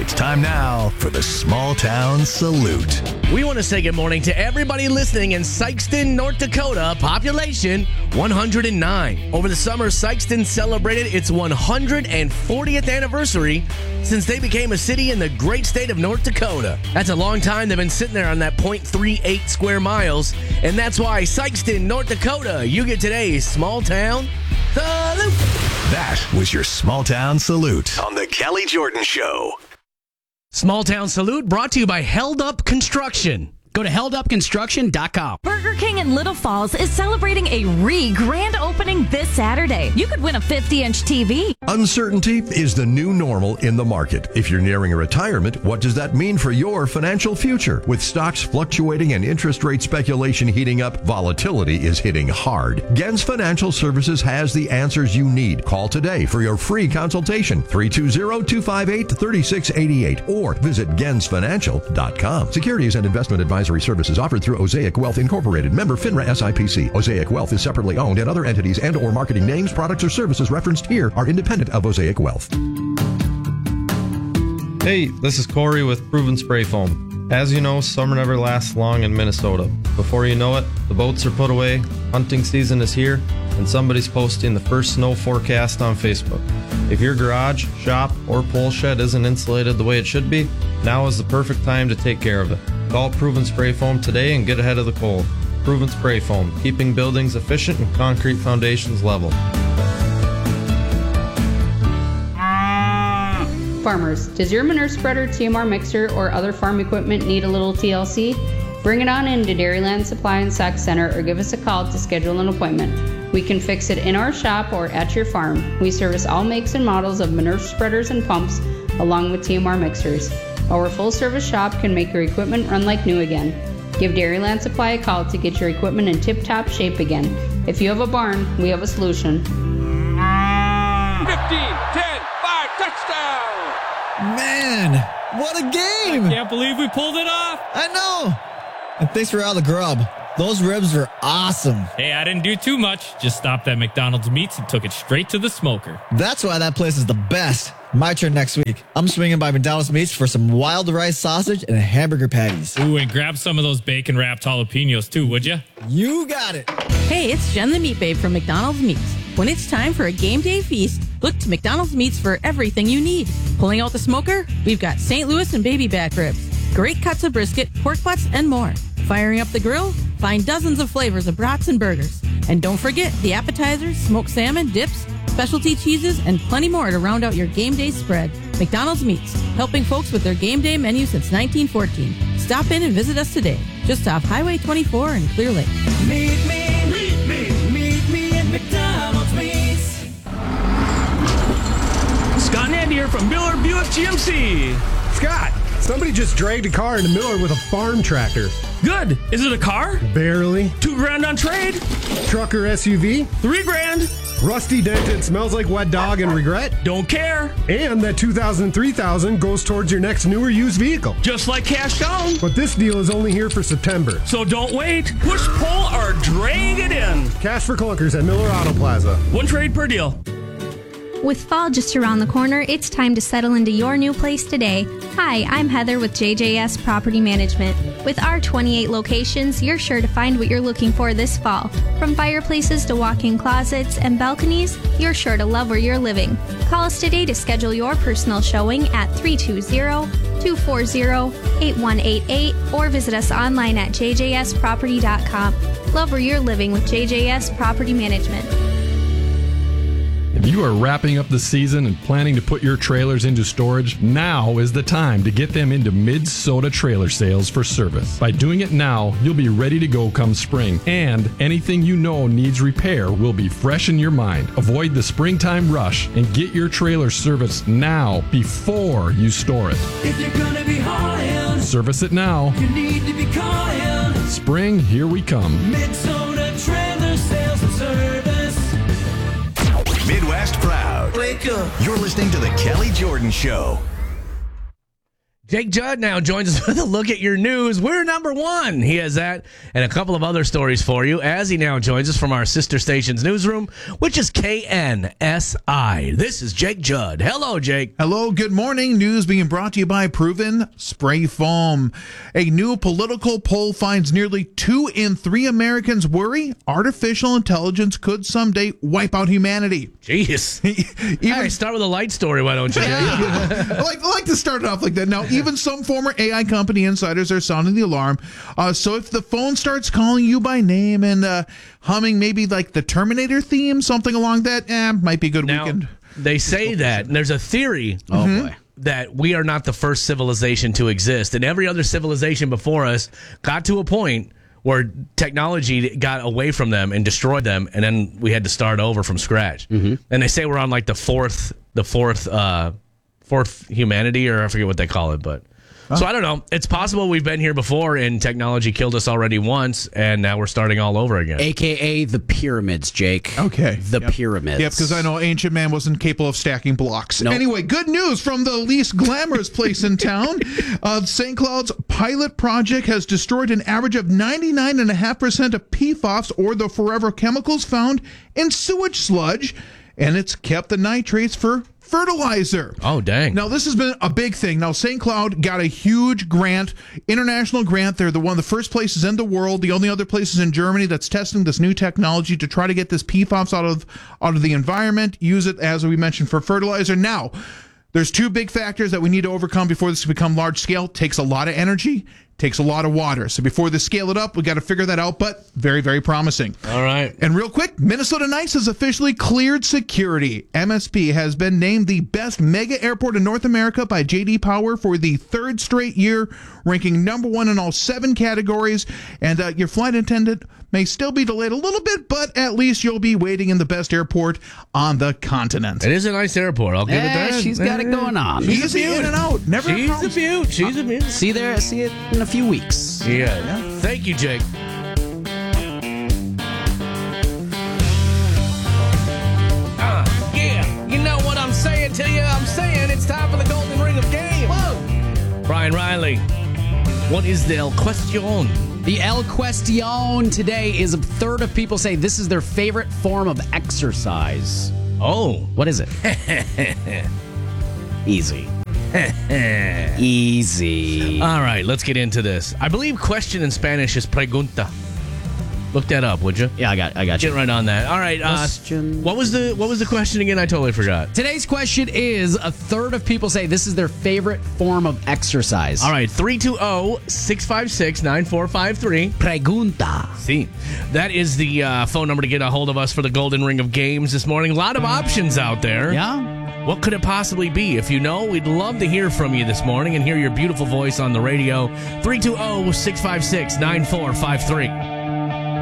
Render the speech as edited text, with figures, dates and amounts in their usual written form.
It's time now for the Small Town Salute. We want to say good morning to everybody listening in Sikeston, North Dakota, population 109. Over the summer, Sikeston celebrated its 140th anniversary since they became a city in the great state of North Dakota. That's a long time they've been sitting there on that 0.38 square miles, and that's why Sikeston, North Dakota, you get today's Small Town Salute. That was your Small Town Salute on the Kelly Jordan Show. Small Town Salute brought to you by Held Up Construction. Go to heldupconstruction.com. Burger King in Little Falls is celebrating a grand opening this Saturday. You could win a 50-inch TV. Uncertainty is the new normal in the market. If you're nearing a retirement, what does that mean for your financial future? With stocks fluctuating and interest rate speculation heating up, volatility is hitting hard. Gens Financial Services has the answers you need. Call today for your free consultation, 320-258-3688, or visit gensfinancial.com. Securities and investment advisory services offered through Osaic Wealth Incorporated, member FINRA SIPC. Osaic Wealth is separately owned, and other entities and or marketing names, products, or services referenced here are independent of Osaic Wealth. Hey, this is Corey with Proven Spray Foam. As you know, summer never lasts long in Minnesota. Before you know it, the boats are put away, hunting season is here, and somebody's posting the first snow forecast on Facebook. If your garage, shop, or pole shed isn't insulated the way it should be, now is the perfect time to take care of it. Call Proven Spray Foam today and get ahead of the cold. Proven Spray Foam, keeping buildings efficient and concrete foundations level. Farmers, does your manure spreader, TMR mixer, or other farm equipment need a little TLC? Bring it on in to Dairyland Supply and Sac Center or give us a call to schedule an appointment. We can fix it in our shop or at your farm. We service all makes and models of manure spreaders and pumps, along with TMR mixers. Our full-service shop can make your equipment run like new again. Give Dairyland Supply a call to get your equipment in tip-top shape again. If you have a barn, we have a solution. 15, 10, 5, touchdown! Man, what a game! I can't believe we pulled it off! I know! And thanks for all the grub. Those ribs were awesome. Hey, I didn't do too much. Just stopped at McDonald's Meats and took it straight to the smoker. That's why that place is the best. My turn next week. I'm swinging by McDonald's Meats for some wild rice sausage and hamburger patties. Ooh, and grab some of those bacon-wrapped jalapenos too, would ya? You got it. Hey, it's Jen the Meat Babe from McDonald's Meats. When it's time for a game day feast, look to McDonald's Meats for everything you need. Pulling out the smoker, we've got St. Louis and baby back ribs, great cuts of brisket, pork butts, and more. Firing up the grill, find dozens of flavors of brats and burgers. And don't forget the appetizers, smoked salmon, dips, specialty cheeses, and plenty more to round out your game day spread. McDonald's Meats, helping folks with their game day menu since 1914. Stop in and visit us today, just off Highway 24 in Clear Lake. Meet me at McDonald's Meats. Scott and Andy here from Miller Buick GMC. Scott, somebody just dragged a car into Miller with a farm tractor. Good. Is it a car? Barely. $2,000 on trade. Truck or SUV? $3,000. Rusty, dented, smells like wet dog, and regret? Don't care. And that $2,000, $3,000 goes towards your next newer used vehicle. Just like cash down. But this deal is only here for September. So don't wait. Push, pull, or drag it in. Cash for clunkers at Miller Auto Plaza. One trade per deal. With fall just around the corner, it's time to settle into your new place today. Hi, I'm Heather with JJS Property Management. With our 28 locations, you're sure to find what you're looking for this fall. From fireplaces to walk-in closets and balconies, you're sure to love where you're living. Call us today to schedule your personal showing at 320-240-8188 or visit us online at jjsproperty.com. Love where you're living with JJS Property Management. If you are wrapping up the season and planning to put your trailers into storage, now is the time to get them into Mid-Sota Trailer Sales for service. By doing it now, you'll be ready to go come spring, and anything you know needs repair will be fresh in your mind. Avoid the springtime rush and get your trailer serviced now before you store it. If you're gonna be hauling, service it now. You need to be calling. Spring, here we come. Mid-Sota Trailer Sales and Service. Midwest Proud. Wake up. You're listening to The Kelly Jordan Show. Jake Judd now joins us with a look at your news. We're number one. He has that and a couple of other stories for you as he now joins us from our sister station's newsroom, which is KNSI. This is Jake Judd. Hello, Jake. Hello, good morning. News being brought to you by Proven Spray Foam. A new political poll finds nearly 2 in 3 Americans worry artificial intelligence could someday wipe out humanity. Jeez. Hey, start with a light story, why don't you, Jake? I like to start it off like that. Now, even some former AI company insiders are sounding the alarm. So if the phone starts calling you by name and humming maybe like the Terminator theme, something along that, might be a good weekend. They say that, and there's a theory that we are not the first civilization to exist, and every other civilization before us got to a point where technology got away from them and destroyed them, and then we had to start over from scratch. And they say we're on like the fourth humanity, or I forget what they call it, but so I don't know. It's possible we've been here before and technology killed us already once, and now we're starting all over again. AKA the pyramids, Jake. Okay. The pyramids. Yep, because I know ancient man wasn't capable of stacking blocks. Nope. Anyway, good news from the least glamorous place in town. St. Cloud's pilot project has destroyed an average of 99.5% of PFAS, or the forever chemicals found in sewage sludge, and it's kept the nitrates for fertilizer. Oh, dang. Now, this has been a big thing. Now, St. Cloud got a huge grant, international grant. They're one of the first places in the world, the only other places in Germany that's testing this new technology to try to get this PFAS out of the environment, use it, as we mentioned, for fertilizer. Now, there's 2 big factors that we need to overcome before this can become large scale. It takes a lot of energy, takes a lot of water. So before they scale it up, we got to figure that out, but very, very promising. All right. And real quick, Minnesota Nice has officially cleared security. MSP has been named the best mega airport in North America by J.D. Power for the 3rd straight year, ranking number 1 in all 7 categories. And your flight attendant may still be delayed a little bit, but at least you'll be waiting in the best airport on the continent. It is a nice airport. I'll give it that. She's got it going on. Easy in and out. Never She's a beaut. She's a beaut. See it in a few weeks. Yeah. Thank you, Jake. Yeah. You know what I'm saying to you? I'm saying it's time for the Golden Ring of Game. Whoa. Brian Riley, what is the El Question? The El Question today is a third of people say this is their favorite form of exercise. Oh. What is it? Easy. Easy. All right, let's get into this. I believe question in Spanish is pregunta. Look that up, would you? Yeah, I got you. Get right on that. All right. Question. What was the question again? I totally forgot. Today's question is a third of people say this is their favorite form of exercise. All right, 320-656-9453. Pregunta. See, that is the phone number to get a hold of us for the Golden Ring of Games this morning. A lot of options out there. Yeah. What could it possibly be? If you know, we'd love to hear from you this morning and hear your beautiful voice on the radio. 320-656-9453.